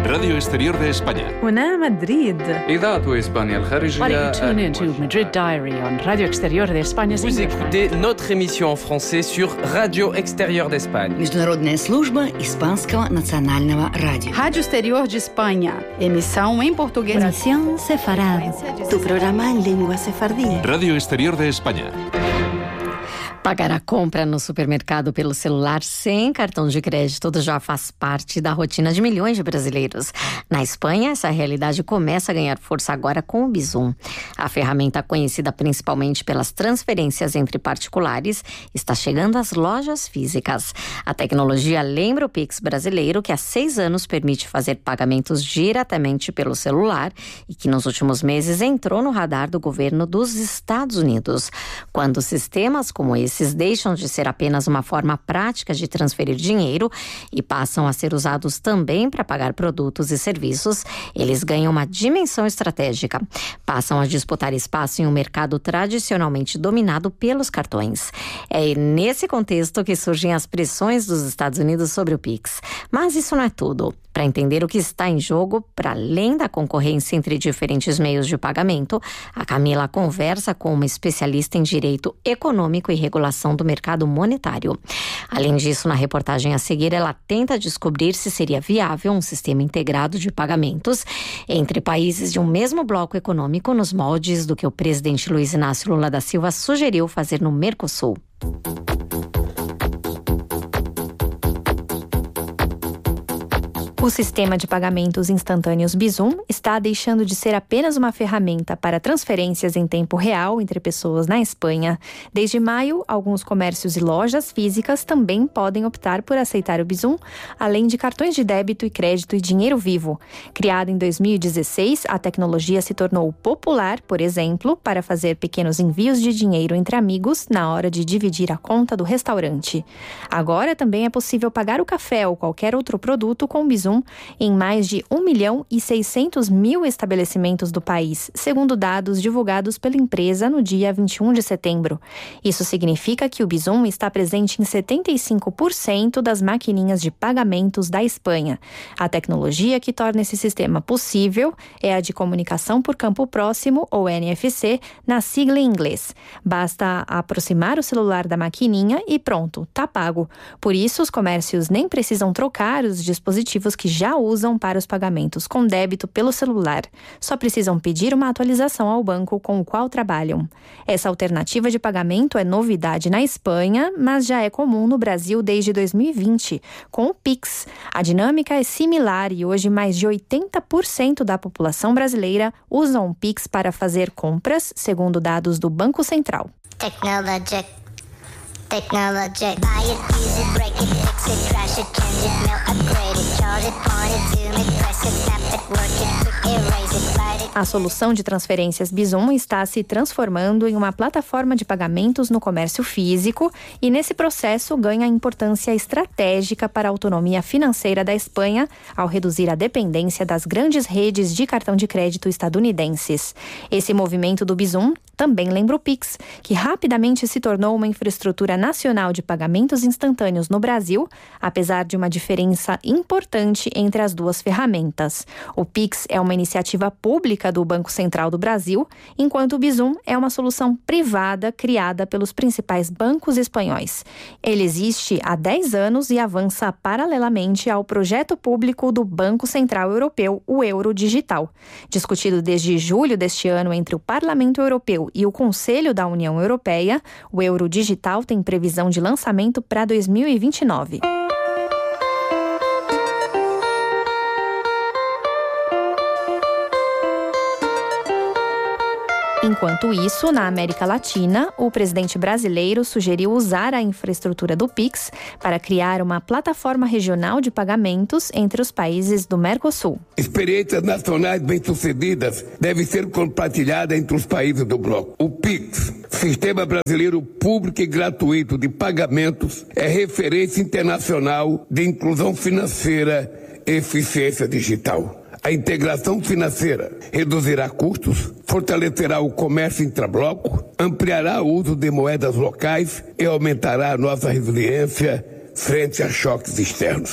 Radio Exterior de España. هنا مدريد. إذاعة إسبانيا الخارجية. Tune into Madrid Diary on Radio Exterior de España. Vous écoutez notre émission en français sur Radio Exterior d'Espagne. Международная служба Испанского национального радио. Rádio Exterior de Espanha. Emissão em português. Emisión sefarada. Tu programa en lengua sefardí. Radio Exterior de España. Pagar a compra no supermercado pelo celular sem cartão de crédito já faz parte da rotina de milhões de brasileiros. Na Espanha, essa realidade começa a ganhar força agora com o Bizum. A ferramenta, conhecida principalmente pelas transferências entre particulares, está chegando às lojas físicas. A tecnologia lembra o Pix brasileiro, que há 6 anos permite fazer pagamentos diretamente pelo celular e que nos últimos meses entrou no radar do governo dos Estados Unidos. Quando sistemas como esses deixam de ser apenas uma forma prática de transferir dinheiro e passam a ser usados também para pagar produtos e serviços, eles ganham uma dimensão estratégica. Passam a disputar espaço em um mercado tradicionalmente dominado pelos cartões. É nesse contexto que surgem as pressões dos Estados Unidos sobre o Pix. Mas isso não é tudo. Para entender o que está em jogo, para além da concorrência entre diferentes meios de pagamento, a Camila conversa com uma especialista em direito econômico e regulação do mercado monetário. Além disso, na reportagem a seguir, ela tenta descobrir se seria viável um sistema integrado de pagamentos entre países de um mesmo bloco econômico nos moldes do que o presidente Luiz Inácio Lula da Silva sugeriu fazer no Mercosul. O sistema de pagamentos instantâneos Bizum está deixando de ser apenas uma ferramenta para transferências em tempo real entre pessoas na Espanha. Desde maio, alguns comércios e lojas físicas também podem optar por aceitar o Bizum, além de cartões de débito e crédito e dinheiro vivo. Criada em 2016, a tecnologia se tornou popular, por exemplo, para fazer pequenos envios de dinheiro entre amigos na hora de dividir a conta do restaurante. Agora também é possível pagar o café ou qualquer outro produto com o Bizum em mais de 1.600.000 estabelecimentos do país, segundo dados divulgados pela empresa no dia 21 de setembro. Isso significa que o Bizum está presente em 75% das maquininhas de pagamentos da Espanha. A tecnologia que torna esse sistema possível é a de comunicação por campo próximo, ou NFC, na sigla em inglês. Basta aproximar o celular da maquininha e pronto, tá pago. Por isso, os comércios nem precisam trocar os dispositivos que já usam para os pagamentos com débito pelo celular. Só precisam pedir uma atualização ao banco com o qual trabalham. Essa alternativa de pagamento é novidade na Espanha, mas já é comum no Brasil desde 2020, com o Pix. A dinâmica é similar e hoje mais de 80% da população brasileira usam o Pix para fazer compras, segundo dados do Banco Central. Technology. Buy it, use it, break it, fix it, crash it, change it, mail, upgrade it, charge it, point it, zoom it, press it, snap it, work it, quick erase it, write it. A solução de transferências Bizum está se transformando em uma plataforma de pagamentos no comércio físico e nesse processo ganha importância estratégica para a autonomia financeira da Espanha ao reduzir a dependência das grandes redes de cartão de crédito estadunidenses. Esse movimento do Bizum também lembra o Pix, que rapidamente se tornou uma infraestrutura nacional de pagamentos instantâneos no Brasil, apesar de uma diferença importante entre as duas ferramentas. O Pix é uma iniciativa pública do Banco Central do Brasil, enquanto o Bizum é uma solução privada criada pelos principais bancos espanhóis. Ele existe há 10 anos e avança paralelamente ao projeto público do Banco Central Europeu, o Euro Digital. Discutido desde julho deste ano entre o Parlamento Europeu e o Conselho da União Europeia, o Euro Digital tem previsão de lançamento para 2029. Enquanto isso, na América Latina, o presidente brasileiro sugeriu usar a infraestrutura do Pix para criar uma plataforma regional de pagamentos entre os países do Mercosul. Experiências nacionais bem-sucedidas devem ser compartilhadas entre os países do bloco. O Pix, Sistema Brasileiro Público e Gratuito de Pagamentos, é referência internacional de inclusão financeira e eficiência digital. A integração financeira reduzirá custos, fortalecerá o comércio intrabloco, ampliará o uso de moedas locais e aumentará a nossa resiliência frente a choques externos.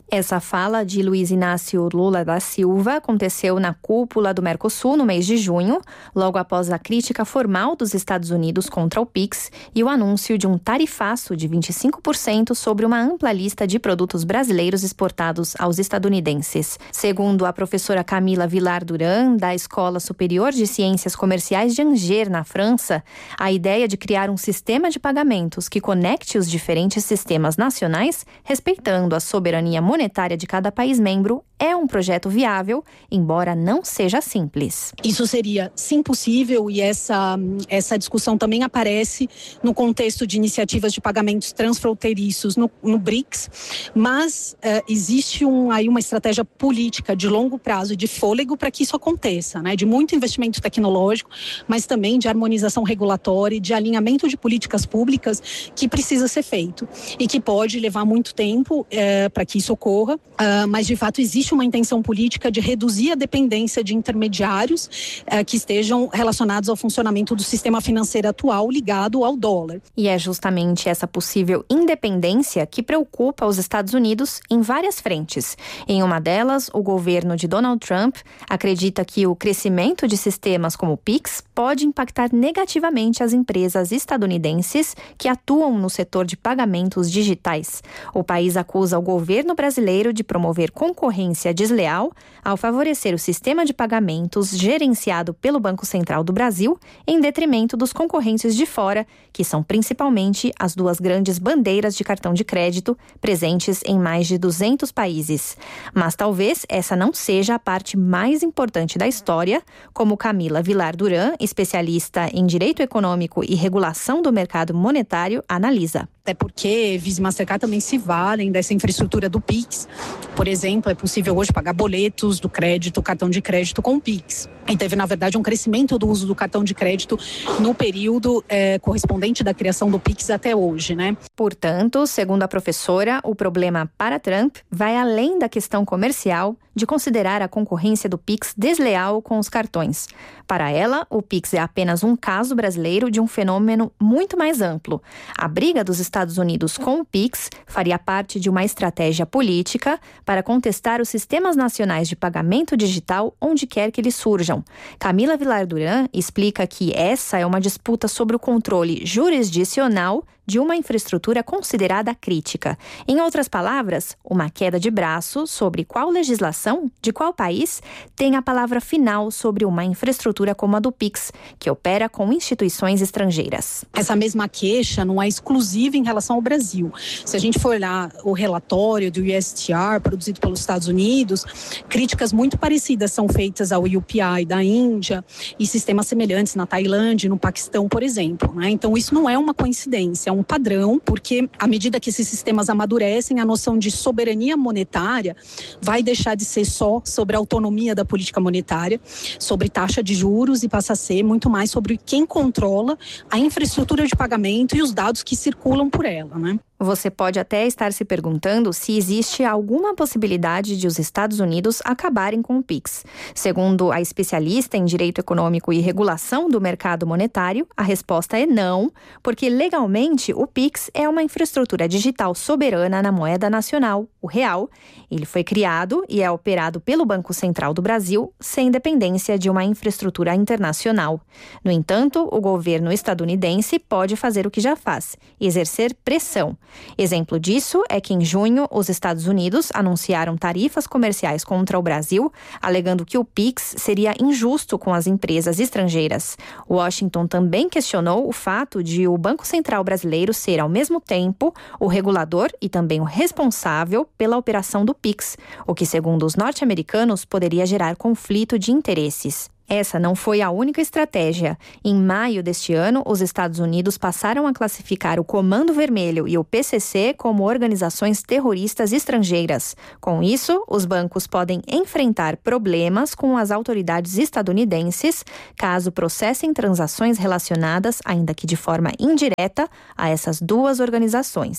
Essa fala de Luiz Inácio Lula da Silva aconteceu na cúpula do Mercosul no mês de junho, logo após a crítica formal dos Estados Unidos contra o PIX e o anúncio de um tarifaço de 25% sobre uma ampla lista de produtos brasileiros exportados aos estadunidenses. Segundo a professora Camila Villar Duran, da Escola Superior de Ciências Comerciais de Angers, na França, a ideia de criar um sistema de pagamentos que conecte os diferentes sistemas nacionais, respeitando a soberania monetária de cada país membro, é um projeto viável, embora não seja simples. Isso seria sim possível e essa discussão também aparece no contexto de iniciativas de pagamentos transfronteiriços no BRICS, mas existe aí uma estratégia política de longo prazo e de fôlego para que isso aconteça, né? De muito investimento tecnológico, mas também de harmonização regulatória e de alinhamento de políticas públicas que precisa ser feito e que pode levar muito tempo para que isso ocorra, mas de fato existe uma intenção política de reduzir a dependência de intermediários que estejam relacionados ao funcionamento do sistema financeiro atual ligado ao dólar. E é justamente essa possível independência que preocupa os Estados Unidos em várias frentes. Em uma delas, o governo de Donald Trump acredita que o crescimento de sistemas como o PIX pode impactar negativamente as empresas estadunidenses que atuam no setor de pagamentos digitais. O país acusa o governo brasileiro de promover concorrência desleal ao favorecer o sistema de pagamentos gerenciado pelo Banco Central do Brasil em detrimento dos concorrentes de fora, que são principalmente as duas grandes bandeiras de cartão de crédito presentes em mais de 200 países. Mas talvez essa não seja a parte mais importante da história, como Camila Villar Duran, especialista em Direito Econômico e Regulação do Mercado Monetário, analisa. Até porque Visa e Mastercard também se valem dessa infraestrutura do PIX. Por exemplo, é possível hoje pagar boletos do crédito, cartão de crédito com o PIX. E teve, na verdade, um crescimento do uso do cartão de crédito no período correspondente da criação do PIX até hoje, né? Portanto, segundo a professora, o problema para Trump vai além da questão comercial de considerar a concorrência do PIX desleal com os cartões. Para ela, o PIX é apenas um caso brasileiro de um fenômeno muito mais amplo. A briga dos Estados Unidos com o PIX faria parte de uma estratégia política para contestar os sistemas nacionais de pagamento digital onde quer que eles surjam. Camila Villar Duran explica que essa é uma disputa sobre o controle jurisdicional de uma infraestrutura considerada crítica. Em outras palavras, uma queda de braço sobre qual legislação de qual país tem a palavra final sobre uma infraestrutura como a do PIX, que opera com instituições estrangeiras. Essa mesma queixa não é exclusiva em relação ao Brasil. Se a gente for olhar o relatório do USTR produzido pelos Estados Unidos, críticas muito parecidas são feitas ao UPI da Índia e sistemas semelhantes na Tailândia e no Paquistão, por exemplo, né? Então isso não é uma coincidência, é um padrão, porque à medida que esses sistemas amadurecem, a noção de soberania monetária vai deixar de ser só sobre a autonomia da política monetária, sobre taxa de juros, e passa a ser muito mais sobre quem controla a infraestrutura de pagamento e os dados que circulam por ela, né? Você pode até estar se perguntando se existe alguma possibilidade de os Estados Unidos acabarem com o PIX. Segundo a especialista em Direito Econômico e Regulação do Mercado Monetário, a resposta é não, porque legalmente o PIX é uma infraestrutura digital soberana na moeda nacional, o real. Ele foi criado e é operado pelo Banco Central do Brasil, sem dependência de uma infraestrutura internacional. No entanto, o governo estadunidense pode fazer o que já faz, exercer pressão. Exemplo disso é que em junho os Estados Unidos anunciaram tarifas comerciais contra o Brasil, alegando que o PIX seria injusto com as empresas estrangeiras. Washington também questionou o fato de o Banco Central brasileiro ser, ao mesmo tempo, o regulador e também o responsável pela operação do PIX, o que, segundo os norte-americanos, poderia gerar conflito de interesses. Essa não foi a única estratégia. Em maio deste ano, os Estados Unidos passaram a classificar o Comando Vermelho e o PCC como organizações terroristas estrangeiras. Com isso, os bancos podem enfrentar problemas com as autoridades estadunidenses caso processem transações relacionadas, ainda que de forma indireta, a essas duas organizações.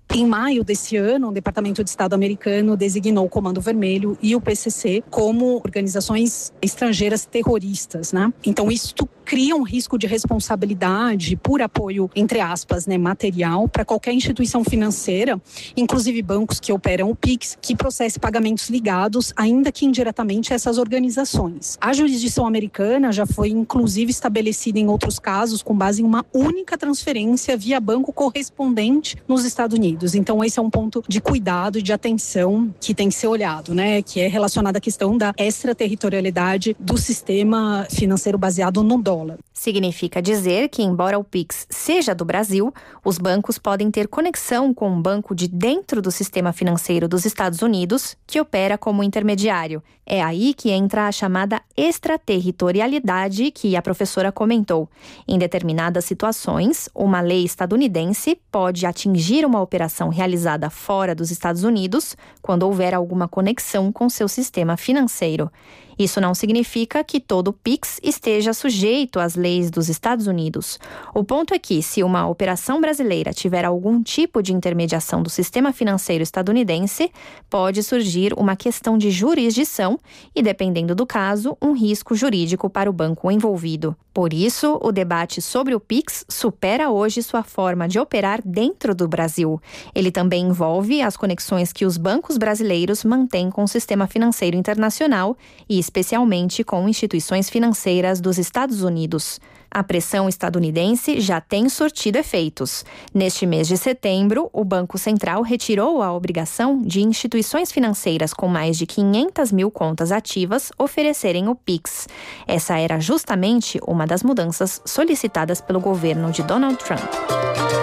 Em maio desse ano, o Departamento de Estado americano designou o Comando Vermelho e o PCC como organizações estrangeiras terroristas, né? Então, isso cria um risco de responsabilidade por apoio, entre aspas, né, material para qualquer instituição financeira, inclusive bancos que operam o PIX, que processe pagamentos ligados, ainda que indiretamente, a essas organizações. A jurisdição americana já foi, inclusive, estabelecida em outros casos com base em uma única transferência via banco correspondente nos Estados Unidos. Então, esse é um ponto de cuidado e de atenção que tem que ser olhado, né, que é relacionado à questão da extraterritorialidade do sistema financeiro baseado no dólar. Significa dizer que, embora o PIX seja do Brasil, os bancos podem ter conexão com um banco de dentro do sistema financeiro dos Estados Unidos, que opera como intermediário. É aí que entra a chamada extraterritorialidade que a professora comentou. Em determinadas situações, uma lei estadunidense pode atingir uma operação realizada fora dos Estados Unidos quando houver alguma conexão com seu sistema financeiro. Isso não significa que todo PIX esteja sujeito às leis dos Estados Unidos. O ponto é que, se uma operação brasileira tiver algum tipo de intermediação do sistema financeiro estadunidense, pode surgir uma questão de jurisdição e, dependendo do caso, um risco jurídico para o banco envolvido. Por isso, o debate sobre o PIX supera hoje sua forma de operar dentro do Brasil. Ele também envolve as conexões que os bancos brasileiros mantêm com o sistema financeiro internacional e, especialmente, com instituições financeiras dos Estados Unidos. A pressão estadunidense já tem surtido efeitos. Neste mês de setembro, o Banco Central retirou a obrigação de instituições financeiras com mais de 500 mil contas ativas oferecerem o PIX. Essa era justamente uma das mudanças solicitadas pelo governo de Donald Trump.